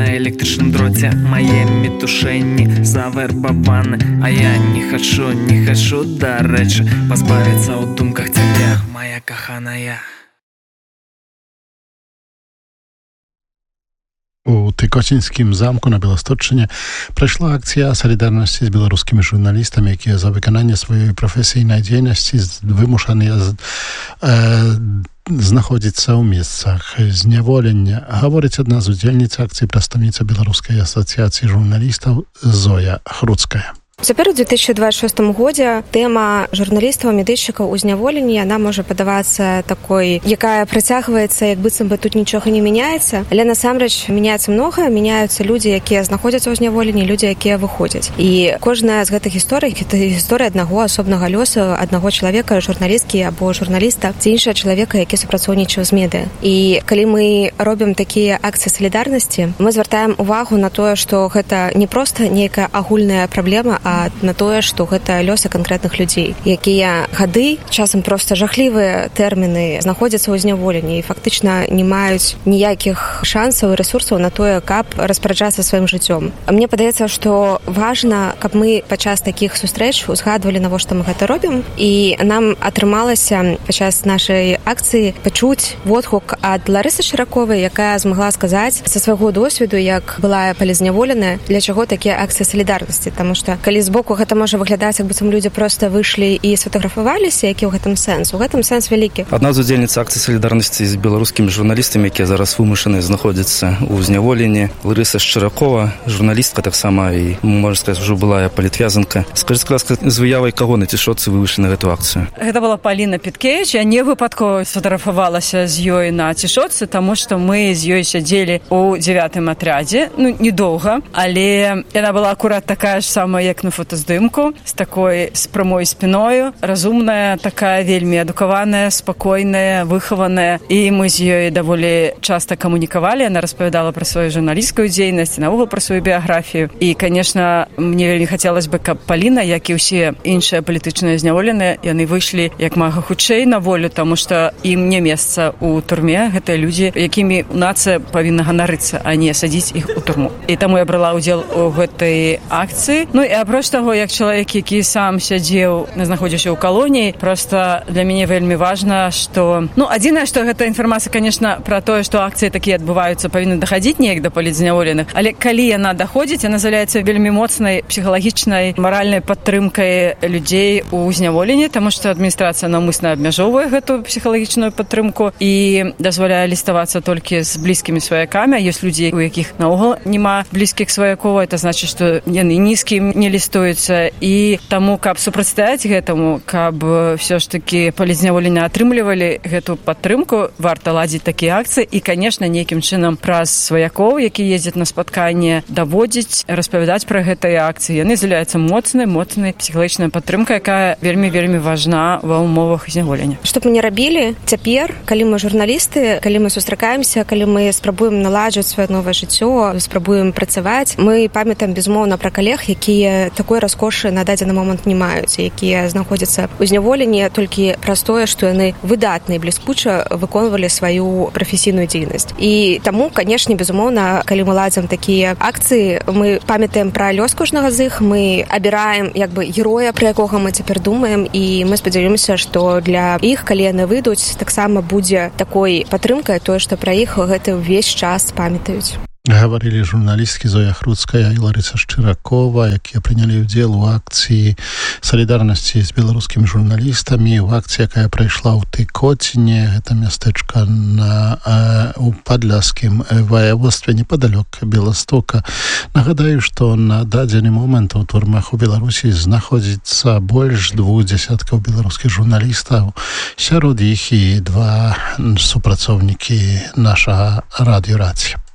на электрычным дроце мае метушэнні завербаваны, а я не хочу, дарэчы, пазбавіцца ў думках цябе, моя каханая. У Тыкоцінскім замку на Беласточчыне прайшла акцыя салідарнасці з беларускімі журналістамі, якія за выкананне сваёй прафесійнай дзейнасці вымушаныя знаходзіцца ў месцах зняволення. Гаворыць адна з удзельніц акцыі прадстаўніца Беларускай асацыяцыі журналістаў Зоя Хруцкая. Цяпер у 2026 годзе тэма журналістаў, медыйшчыкаў у зняволенні, яна можа падавацца такой, якая працягваецца, як быццам бы тут нічога не мяняецца, але насамрэч мяняецца многае, мяняюцца людзі, якія знаходзяцца ў зняволенні, людзі, якія выходзяць. І кожная з гэтых гісторый, гэта гісторыя аднаго асобнага лёсу, аднаго чалавека, журналісткі або журналіста, ці іншага чалавека, які супрацоўнічаў з медыа. І калі мы робім такія акцыі салідарнасці, мы звяртаем увагу на тое, што гэта не проста нейкая агульная праблема, а на тое, што гэта лёсы канкрэтных людзей, якія гады, часам проста жахлівыя тэрміны, знаходзяцца ў зняволенні і фактычна не маюць ніякіх шансаў і рэсурсаў на тое, каб распараджацца сваім жыццём. Мне падаецца, што важна, каб мы падчас такіх сустрэч узгадвалі, навошта мы гэта робім, і нам атрымалася падчас нашай акцыі пачуць водгук ад Ларысы Шыраковай, якая змагла сказаць са свайго досведу, як была палізняволеная, для чаго такія акцыі салідарнасці, таму што калі збоку гэта можа выглядаць, як быццам людзі проста выйшлі і сфотаграфаваліся, які ў гэтым сэнс? У гэтым сэнс вялікі. Адна з удзельніц акцыі салідарнасці з беларускімі журналістамі, якія зараз вымушаны знаходзяцца ў зняволенні, Ларыса Шчыракова, журналістка таксама і, можна сказаць, ужо былая палітвязанка. Скажыце, ласка, з выявай каго на цішотцы вы выйшлі на гэту акцыю? Гэта была Паліна Петкевіч. Я не выпадкова сфотаграфавалася з ёй на цішотцы, таму што мы з ёй сядзелі ў 9-м атрядзе, недоўга, але яна была акурат такая ж самая, як на фотаздымку, з прамой спіною, разумная, такая вельмі адукаваная, спакойная, выхаваная, і мы з ёй даволі часта камунікавалі. Яна распавядала пра сваю журналісцкую дзейнасць, наогул пра сваю біяграфію. І, канешне, мне вельмі хацелася бы, каб Паліна, як і ўсе іншыя палітычныя зняволеныя, яны выйшлі як мага хутчэй на волю, таму што ім не месца ў турме. Гэтыя людзі, якімі нацыя павінна ганарыцца, а не садзіць іх у турму. І таму я брала ўдзел у гэтай акцыі. Ну і апроч таго, як чалавек, які сам сядзеў, знаходзіўся ў калоніі, проста для мяне вельмі важна, што... адзінае, што гэта інфармацыя, конечно, пра тое, што акцыі такія адбываюцца, павінны дахадзіць неяк да палітзняволеных, але калі яна даходзіць, яна з'яўляецца вельмі моцнай псіхалагічнай, маральнай падтрымкай людзей у зняволенні, таму што адміністрацыя наўмысна абмяжоўвае гэту псіхалагічную падтрымку і дазваляе ліставацца толькі з блізкімі сваякамі. Ёсць людзі, у якіх наогул няма блізкіх сваякоў, это значыць, што яны ні з кім не лістуюцца, і таму, каб супрацьстаяць гэтаму, каб все ж таки палізняволеныя атрымлівалі гэту падтрымку, варта ладзіць такія акцыі і, конечно, нейкім чынам праз сваякоў, які ездзяць на спатканне, даводзіць, распавядаць пра гэтыя акцыі. Яны з'яўляюцца моцнай псіхалагічнай падтрымкай, якая вельмі важна ва ўмовах зняволення. Што б мы не рабілі цяпер, калі мы журналісты, калі мы сустракаемся, калі мы спрабуем наладжваць сваё новае жыццё, спрабуем працаваць, мы памятаем безумоўна пра калег, якія такой раскошы на дадзены момант не маюць, якія знаходзяцца ў зняволенні толькі праз тое, што яны выдатна і бліскуча выконвалі сваю прафесійную дзейнасць. І таму, канешне, безумоўна, калі мы ладзім такія акцыі, мы памятаем пра лёс кожнага з іх, мы абіраем героя, пра якога мы цяпер думаем, і мы спадзяёмся, што для іх, калі яны выйдуць, таксама будзе такой падтрымкай тое, што пра іх гэты ўвесь час памятаюць. Гаварылі журналісткі Зоя Хруцкая і Ларыса Шчыракова, якія прынялі ўдзел у акцыі салідарнасці з беларускімі журналістамі, у акцыі, якая прайшла ў Тыкоціне, гэта мястэчка у Падляскім ваяводстве непадалёк Беластока. Нагадаю, што на дадзены момант у турмах у Беларусі знаходзіцца больш 20 беларускіх журналістаў, сярод іх і 2 супрацоўнікі нашага радыёрацыі.